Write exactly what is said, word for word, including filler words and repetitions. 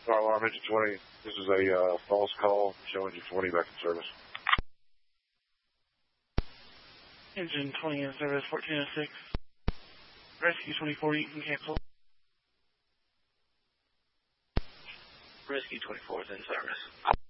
Fire alarm engine twenty. This is a uh, false call. Show engine twenty back in service. Engine twenty in service, fourteen oh six. Rescue twenty-four, you can cancel. Rescue twenty-four is in service.